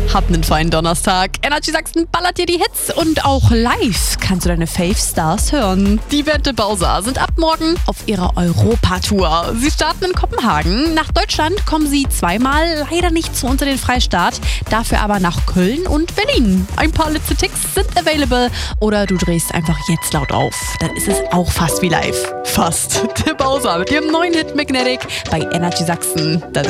Habt einen feinen Donnerstag. Energy Sachsen ballert dir die Hits und auch live kannst du deine Fave-Stars hören. Die Band The Bowser sind ab morgen auf ihrer Europatour. Sie starten in Kopenhagen. Nach Deutschland kommen sie zweimal, leider nicht zu uns in den Freistaat, dafür aber nach Köln und Berlin. Ein paar letzte Ticks sind available oder du drehst einfach jetzt laut auf. Dann ist es auch fast wie live. Fast. The Bowser mit ihrem neuen Hit Magnetic bei Energy Sachsen. Da